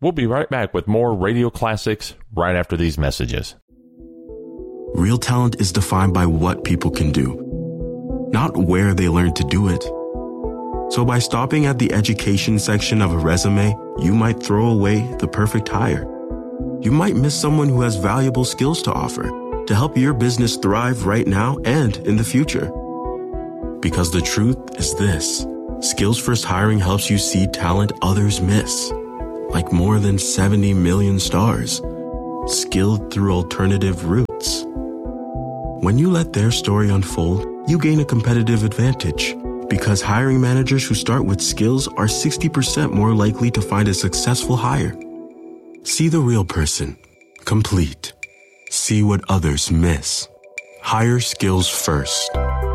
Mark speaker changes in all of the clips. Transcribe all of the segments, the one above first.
Speaker 1: We'll be right back with more Radio Classics right after these messages.
Speaker 2: Real talent is defined by what people can do, not where they learn to do it. So by stopping at the education section of a resume, you might throw away the perfect hire. You might miss someone who has valuable skills to offer to help your business thrive right now and in the future. Because the truth is this: Skills First Hiring helps you see talent others miss, like more than 70 million stars, skilled through alternative routes. When you let their story unfold, you gain a competitive advantage, because hiring managers who start with skills are 60% more likely to find a successful hire. See the real person, complete. See what others miss. Hire skills first.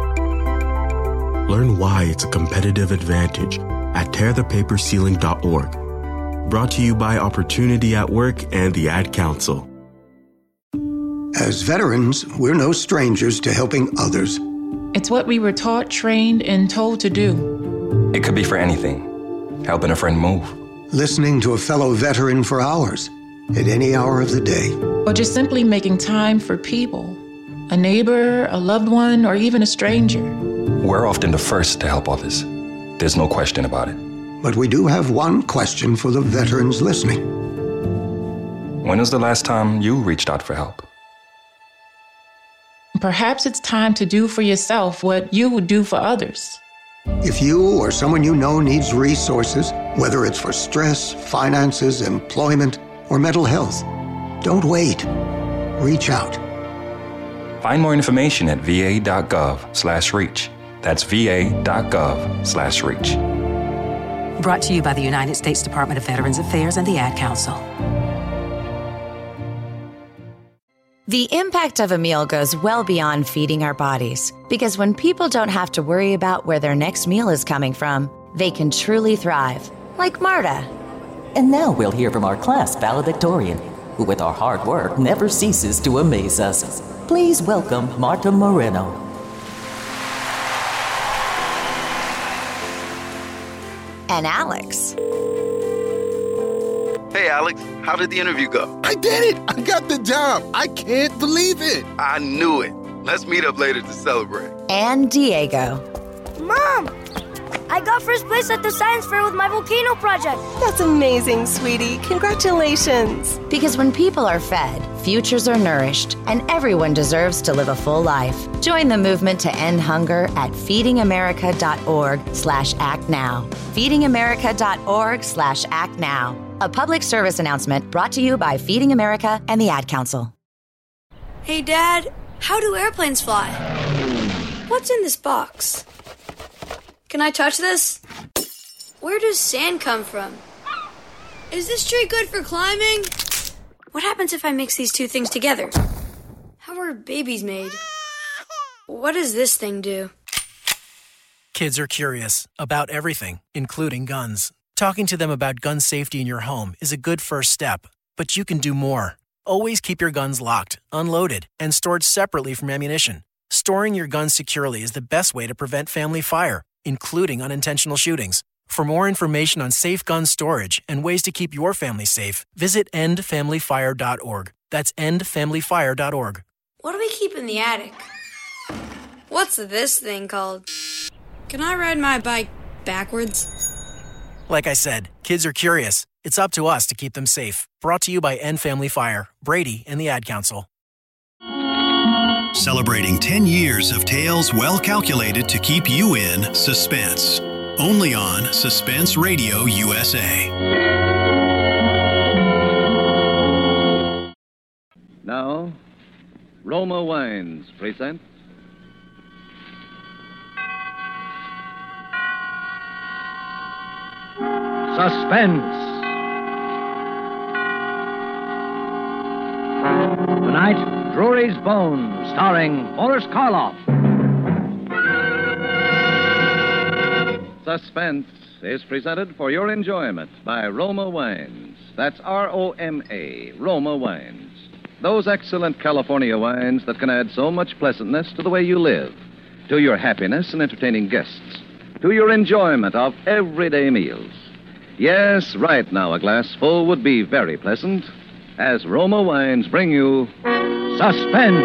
Speaker 2: Learn why it's a competitive advantage at tearthepaperceiling.org. Brought to you by Opportunity at Work and the Ad Council.
Speaker 3: As veterans, we're no strangers to helping others.
Speaker 4: It's what we were taught, trained, and told to do.
Speaker 5: It could be for anything. Helping a friend move.
Speaker 3: Listening to a fellow veteran for hours, at any hour of the day.
Speaker 4: Or just simply making time for people. A neighbor, a loved one, or even a stranger.
Speaker 5: We're often the first to help others. There's no question about it.
Speaker 3: But we do have one question for the veterans listening.
Speaker 5: When was the last time you reached out for help?
Speaker 4: Perhaps it's time to do for yourself what you would do for others.
Speaker 3: If you or someone you know needs resources, whether it's for stress, finances, employment, or mental health, don't wait. Reach out.
Speaker 5: Find more information at va.gov/reach. That's va.gov/reach.
Speaker 6: Brought to you by the United States Department of Veterans Affairs and the Ad Council.
Speaker 7: The impact of a meal goes well beyond feeding our bodies, because when people don't have to worry about where their next meal is coming from, they can truly thrive, like Marta.
Speaker 8: And now we'll hear from our class valedictorian, who with our hard work never ceases to amaze us. Please welcome Marta Moreno.
Speaker 7: And Alex.
Speaker 9: Hey, Alex, how did the interview go?
Speaker 10: I did it! I got the job! I can't believe it!
Speaker 9: I knew it. Let's meet up later to celebrate.
Speaker 7: And Diego.
Speaker 11: Mom! I got first place at the science fair with my volcano project.
Speaker 12: That's amazing, sweetie. Congratulations.
Speaker 7: Because when people are fed, futures are nourished, and everyone deserves to live a full life. Join the movement to end hunger at feedingamerica.org/actnow. feedingamerica.org/actnow. A public service announcement brought to you by Feeding America and the Ad Council.
Speaker 11: Hey, Dad, how do airplanes fly? What's in this box? Can I touch this? Where does sand come from? Is this tree good for climbing? What happens if I mix these two things together? How are babies made? What does this thing do?
Speaker 13: Kids are curious about everything, including guns. Talking to them about gun safety in your home is a good first step, but you can do more. Always keep your guns locked, unloaded, and stored separately from ammunition. Storing your guns securely is the best way to prevent family fire, including unintentional shootings. For more information on safe gun storage and ways to keep your family safe, visit endfamilyfire.org. That's endfamilyfire.org.
Speaker 11: What do we keep in the attic? What's this thing called? Can I ride my bike backwards?
Speaker 13: Like I said, kids are curious. It's up to us to keep them safe. Brought to you by End Family Fire, Brady, and the Ad Council.
Speaker 14: Celebrating 10 years of tales well calculated to keep you in suspense. Only on Suspense Radio USA.
Speaker 15: Now, Roma Wines presents Suspense. Tonight, Drury's Bone, starring Boris Karloff. Suspense is presented for your enjoyment by Roma Wines. That's R-O-M-A, Roma Wines. Those excellent California wines that can add so much pleasantness to the way you live, to your happiness in entertaining guests, to your enjoyment of everyday meals. Yes, right now a glass full would be very pleasant. As Roma Wines bring you Suspense.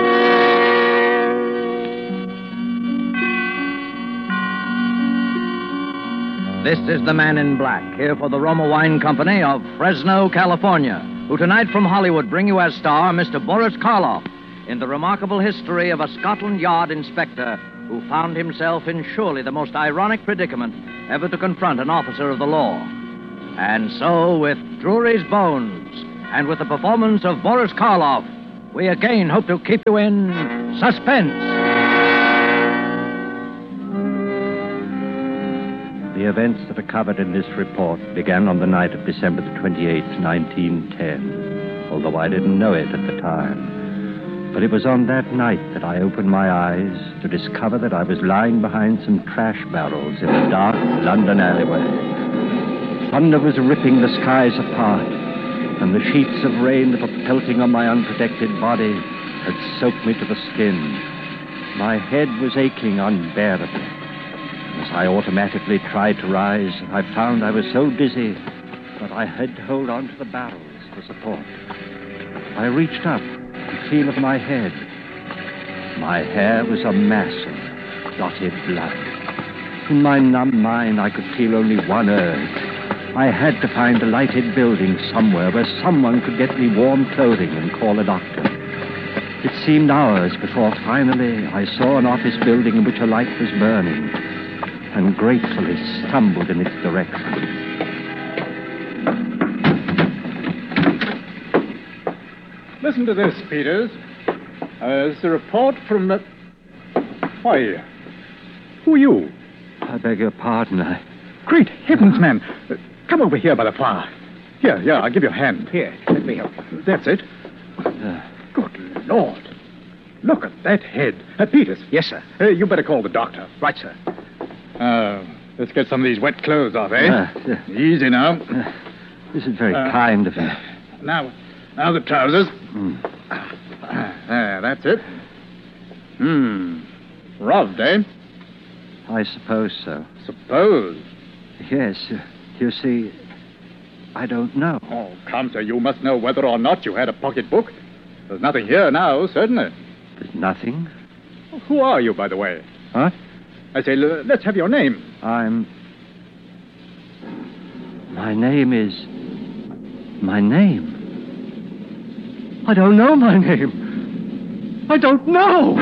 Speaker 16: This is the Man in Black, here for the Roma Wine Company of Fresno, California, who tonight from Hollywood bring you as star Mr. Boris Karloff in the remarkable history of a Scotland Yard inspector who found himself in surely the most ironic predicament ever to confront an officer of the law. And so, with Drury's Bones, and with the performance of Boris Karloff, we again hope to keep you in suspense.
Speaker 17: The events that are covered in this report began on the night of December the 28th, 1910, although I didn't know it at the time. But it was on that night that I opened my eyes to discover that I was lying behind some trash barrels in a dark London alleyway. Thunder was ripping the skies apart, and the sheets of rain that were pelting on my unprotected body had soaked me to the skin. My head was aching unbearably. As I automatically tried to rise, I found I was so dizzy that I had to hold on to the barrels for support. I reached up to feel of my head. My hair was a mass of clotted blood. In my numb mind, I could feel only one urge. I had to find a lighted building somewhere where someone could get me warm clothing and call a doctor. It seemed hours before finally I saw an office building in which a light was burning, and gratefully stumbled in its direction.
Speaker 18: Listen to this, Peters. It's a report from the... Why, who are you?
Speaker 17: I beg your pardon,
Speaker 18: Great heavens, man. Come over here by the fire. Here, I'll give you a hand. Here, let me help. That's it. Good Lord. Look at that head. Peters.
Speaker 16: Yes, sir.
Speaker 18: You better call the doctor.
Speaker 16: Right, sir.
Speaker 18: Let's get some of these wet clothes off, eh? Easy now.
Speaker 17: This is very kind of you.
Speaker 18: Now the trousers. That's it. Robbed, eh?
Speaker 17: I suppose so.
Speaker 18: Suppose?
Speaker 17: Yes. You see, I don't know.
Speaker 18: Oh, come, sir. You must know whether or not you had a pocketbook. There's nothing here now, certainly.
Speaker 17: There's nothing?
Speaker 18: Who are you, by the way?
Speaker 17: Huh?
Speaker 18: I say, let's have your name.
Speaker 17: My name is... My name? I don't know my name. I don't know!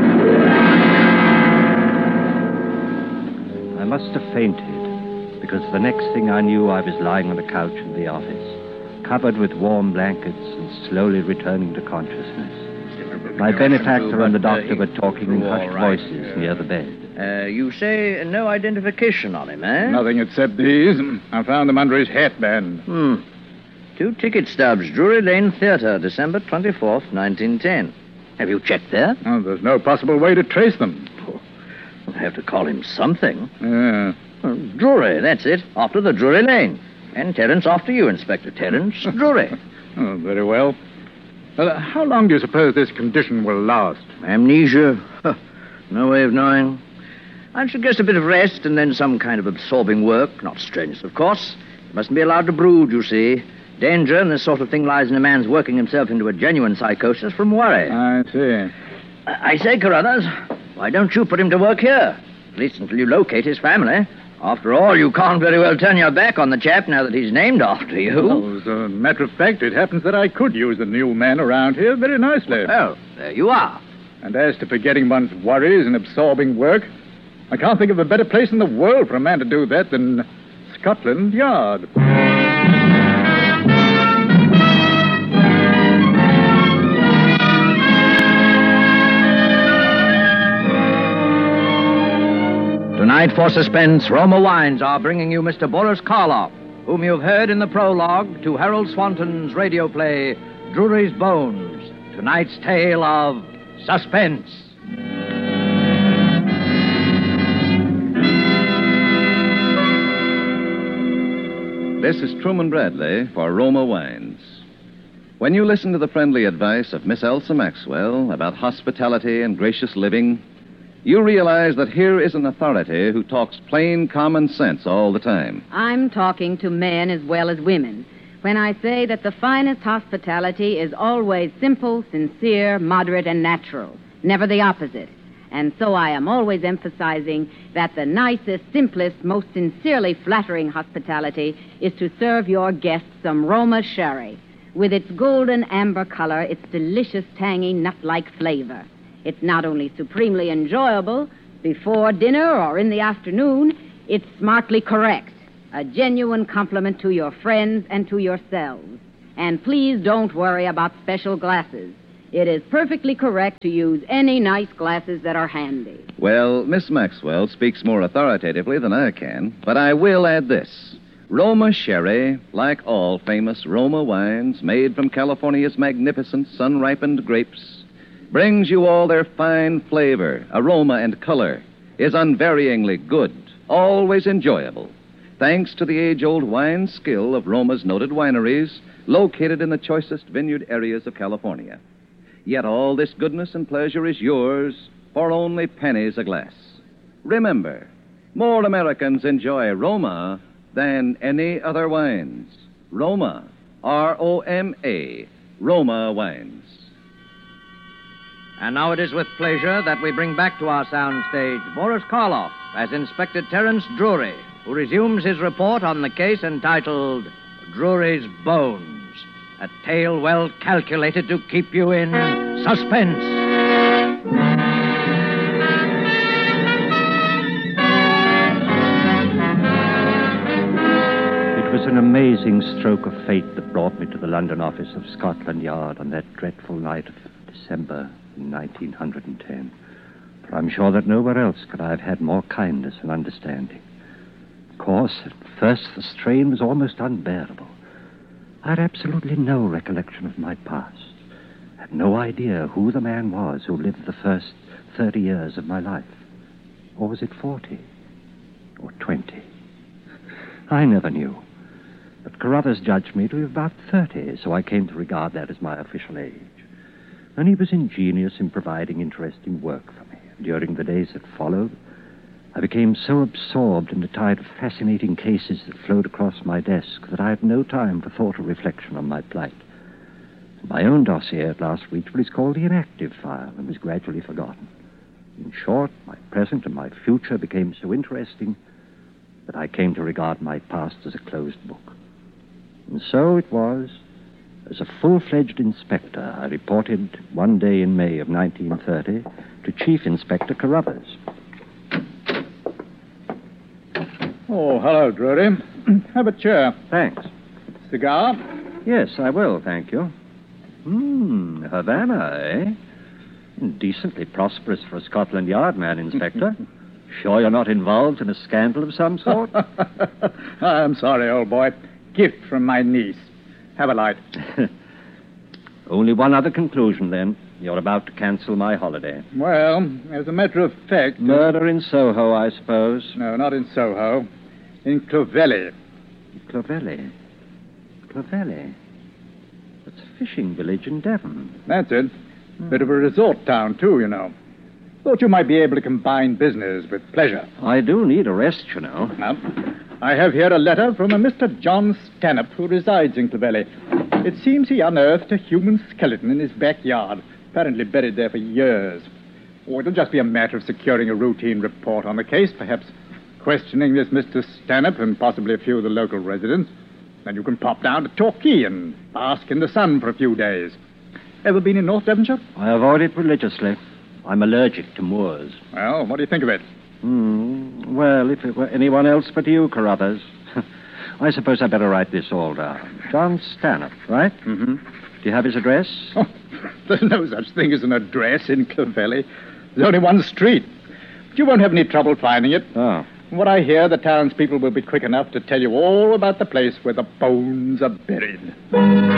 Speaker 17: I must have fainted, because the next thing I knew, I was lying on a couch in the office, covered with warm blankets and slowly returning to consciousness. My benefactor and the doctor were talking in hushed voices near the bed.
Speaker 16: You say no identification on him, eh?
Speaker 18: Nothing except these. I found them under his hatband.
Speaker 16: 2 ticket stubs, Drury Lane Theatre, December 24th, 1910. Have you checked there?
Speaker 18: Oh, there's no possible way to trace them.
Speaker 16: I have to call him something.
Speaker 18: Yeah.
Speaker 16: Drury, that's it. After the Drury Lane. And Terence after you, Inspector Terence Drury.
Speaker 18: Oh, very well. How long do you suppose this condition will last?
Speaker 16: Amnesia? No way of knowing. I'd suggest a bit of rest and then some kind of absorbing work. Not strenuous, of course. You mustn't be allowed to brood, you see. Danger in this sort of thing lies in a man's working himself into a genuine psychosis from worry.
Speaker 18: I see.
Speaker 16: I say, Carruthers, why don't you put him to work here? At least until you locate his family. After all, you can't very well turn your back on the chap now that he's named after you.
Speaker 18: Well, as a matter of fact, it happens that I could use the new man around here very nicely.
Speaker 16: Oh, there you are.
Speaker 18: And as to forgetting one's worries and absorbing work, I can't think of a better place in the world for a man to do that than Scotland Yard.
Speaker 16: Tonight for Suspense, Roma Wines are bringing you Mr. Boris Karloff, whom you've heard in the prologue to Harold Swanton's radio play, Drury's Bones. Tonight's tale of suspense.
Speaker 15: This is Truman Bradley for Roma Wines. When you listen to the friendly advice of Miss Elsa Maxwell about hospitality and gracious living, you realize that here is an authority who talks plain common sense all the time.
Speaker 19: I'm talking to men as well as women when I say that the finest hospitality is always simple, sincere, moderate, and natural, never the opposite. And so I am always emphasizing that the nicest, simplest, most sincerely flattering hospitality is to serve your guests some Roma sherry. With its golden amber color, its delicious, tangy, nut-like flavor. It's not only supremely enjoyable before dinner or in the afternoon, it's smartly correct. A genuine compliment to your friends and to yourselves. And please don't worry about special glasses. It is perfectly correct to use any nice glasses that are handy.
Speaker 15: Well, Miss Maxwell speaks more authoritatively than I can, but I will add this. Roma sherry, like all famous Roma wines made from California's magnificent sun-ripened grapes, brings you all their fine flavor, aroma, and color, is unvaryingly good, always enjoyable, thanks to the age-old wine skill of Roma's noted wineries located in the choicest vineyard areas of California. Yet all this goodness and pleasure is yours for only pennies a glass. Remember, more Americans enjoy Roma than any other wines. Roma, R-O-M-A, Roma wines.
Speaker 16: And now it is with pleasure that we bring back to our soundstage Boris Karloff as Inspector Terence Drury, who resumes his report on the case entitled Drury's Bones. A tale well calculated to keep you in suspense.
Speaker 17: It was an amazing stroke of fate that brought me to the London office of Scotland Yard on that dreadful night of December in 1910. For I'm sure that nowhere else could I have had more kindness and understanding. Of course, at first the strain was almost unbearable. I had absolutely no recollection of my past. I had no idea who the man was who lived the first 30 years of my life. Or was it 40? Or 20? I never knew. But Carruthers judged me to be about 30, so I came to regard that as my official age. And he was ingenious in providing interesting work for me. During the days that followed, I became so absorbed in the tide of fascinating cases that flowed across my desk that I had no time for thought or reflection on my plight. My own dossier at last reached what is called the inactive file and was gradually forgotten. In short, my present and my future became so interesting that I came to regard my past as a closed book. And so it was, as a full-fledged inspector, I reported one day in May of 1930 to Chief Inspector Carruthers.
Speaker 18: Oh, hello, Drury. Have a chair.
Speaker 17: Thanks.
Speaker 18: Cigar?
Speaker 17: Yes, I will, thank you. Havana, eh? Decently prosperous for a Scotland Yard man, Inspector. Sure you're not involved in a scandal of some sort?
Speaker 18: I'm sorry, old boy. Gift from my niece. Have a light.
Speaker 17: Only one other conclusion, then. You're about to cancel my holiday.
Speaker 18: Well, as a matter of fact...
Speaker 17: Murder in Soho, I suppose.
Speaker 18: No, not in Soho. In Clovelly.
Speaker 17: Clovelly? Clovelly? That's a fishing village in Devon.
Speaker 18: That's it. Bit of a resort town, too, you know. Thought you might be able to combine business with pleasure.
Speaker 17: I do need a rest, you know.
Speaker 18: Now, I have here a letter from a Mr. John Stanhope, who resides in Clovelly. It seems he unearthed a human skeleton in his backyard, apparently buried there for years. Oh, it'll just be a matter of securing a routine report on the case, perhaps questioning this Mr. Stanhope and possibly a few of the local residents. Then you can pop down to Torquay and bask in the sun for a few days. Ever been in North Devonshire?
Speaker 17: I avoid it religiously. I'm allergic to moors.
Speaker 18: Well, what do you think of it?
Speaker 17: Well, if it were anyone else but you, Carruthers. I suppose I'd better write this all down. John Stanhope, right?
Speaker 18: Mm-hmm.
Speaker 17: Do you have his address?
Speaker 18: Oh, there's no such thing as an address in Clovelly. There's only one street. But you won't have any trouble finding it.
Speaker 17: Oh.
Speaker 18: From what I hear, the townspeople will be quick enough to tell you all about the place where the bones are buried.